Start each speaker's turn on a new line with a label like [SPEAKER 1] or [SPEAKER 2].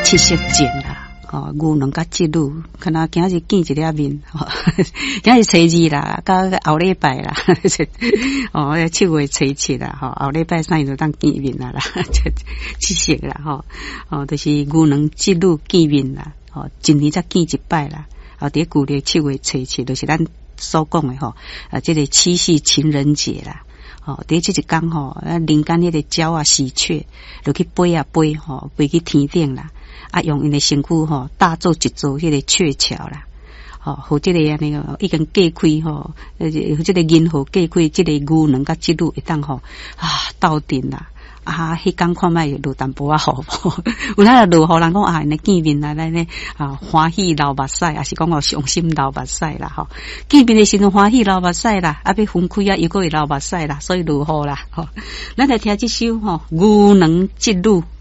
[SPEAKER 1] 七夕节啦。牛郎甲织女，可能今日见一粒面，今日初二啦，到后礼拜啦，7月初7啦，后礼拜3就当见面啦，七夕啦，就是牛郎织女见面啦，一年才见一摆啦，伫旧历7月初7，就是咱所讲的这个七夕情人节啦。伫这一天人间迄个鸟啊喜鹊，就去飞啊飞飞去天顶啦。用因的身躯搭做一座迄个鹊桥啦，和这个安尼已经架开这个银河架开，这个牛郎甲织女会当斗阵啦。迄天看卖落淡薄仔雨，有那落雨人讲因见面啦，咱呢欢喜流目屎，也是讲伤心流目屎啦见面的时阵欢喜流目屎啦，要分开又搁会流目屎啦，所以落雨啦咱来听这首牛郎织女。